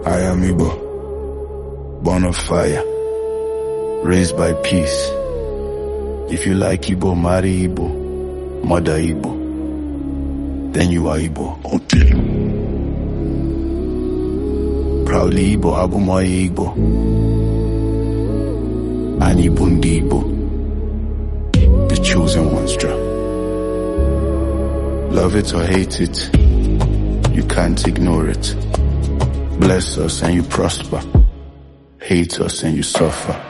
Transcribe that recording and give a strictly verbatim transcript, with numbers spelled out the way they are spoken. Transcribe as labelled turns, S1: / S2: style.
S1: I am Igbo, born of fire, raised by peace. If you like Igbo, marry Igbo, mother Igbo, then you are Igbo. Okay. Proudly Igbo, Abumoye Igbo, and Ibundi Igbo, the chosen ones, Jah. Love it or hate it, you can't ignore it. Bless us and you prosper, hate us and you suffer.